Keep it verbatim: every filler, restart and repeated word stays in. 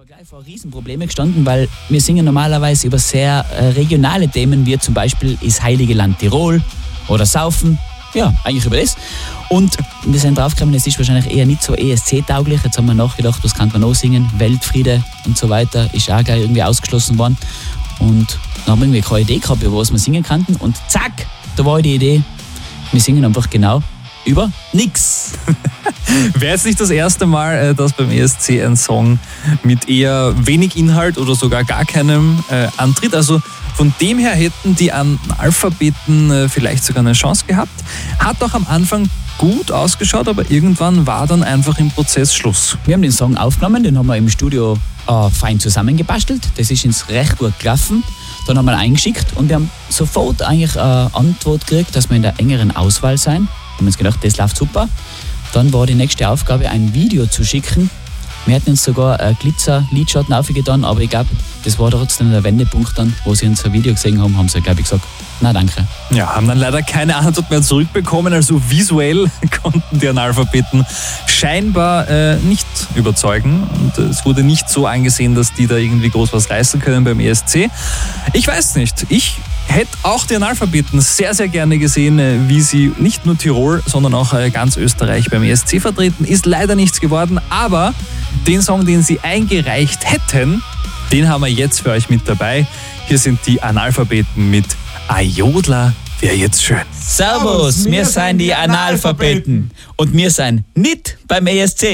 aber gleich vor Riesenprobleme gestanden, weil wir singen normalerweise über sehr äh, regionale Themen, wie zum Beispiel das Heilige Land Tirol oder Saufen. Ja, eigentlich über das. Und wir sind draufgekommen, es ist wahrscheinlich eher nicht so E S C-tauglich. Jetzt haben wir nachgedacht, was kann man noch singen? Weltfriede und so weiter ist auch gleich irgendwie ausgeschlossen worden. Und dann haben wir irgendwie keine Idee gehabt, über was wir singen könnten. Und zack, da war die Idee, wir singen einfach genau über nix. Wäre jetzt nicht das erste Mal, dass beim E S C ein Song mit eher wenig Inhalt oder sogar gar keinem äh, antritt. Also von dem her hätten die Analphabeten äh, vielleicht sogar eine Chance gehabt. Hat doch am Anfang gut ausgeschaut, aber irgendwann war dann einfach im Prozess Schluss. Wir haben den Song aufgenommen, den haben wir im Studio äh, fein zusammengebastelt. Das ist ins recht gut gelaufen. Dann haben wir ihn eingeschickt und wir haben sofort eigentlich eine Antwort gekriegt, dass wir in der engeren Auswahl sein. Wir haben uns gedacht, das läuft super. Dann war die nächste Aufgabe, ein Video zu schicken. Wir hätten uns sogar ein Glitzer-Lidschatten aufgetan, aber ich glaube, das war trotzdem der Wendepunkt dann, wo sie unser Video gesehen haben, haben sie, glaube ich, gesagt, na danke. Ja, haben dann leider keine Antwort mehr zurückbekommen, also visuell konnten die Analphabeten scheinbar äh, nicht überzeugen und es wurde nicht so angesehen, dass die da irgendwie groß was reißen können beim E S C. Ich weiß nicht, ich hätte auch die Analphabeten sehr, sehr gerne gesehen, wie sie nicht nur Tirol, sondern auch ganz Österreich beim E S C vertreten. Ist leider nichts geworden, aber den Song, den sie eingereicht hätten, den haben wir jetzt für euch mit dabei. Hier sind die Analphabeten mit Ajodler, wäre jetzt schön. Servus, wir sind die Analphabeten und wir sind nicht beim E S C.